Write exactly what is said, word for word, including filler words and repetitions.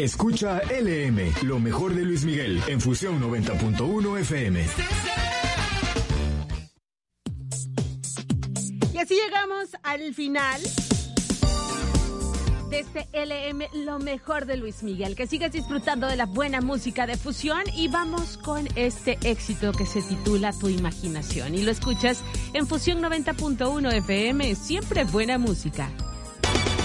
Escucha L M, lo mejor de Luis Miguel, en Fusión noventa punto uno F M. Y así llegamos al final de este L M, lo mejor de Luis Miguel. Que sigas disfrutando de la buena música de Fusión y vamos con este éxito que se titula Tu Imaginación. Y lo escuchas en Fusión noventa punto uno F M, siempre buena música.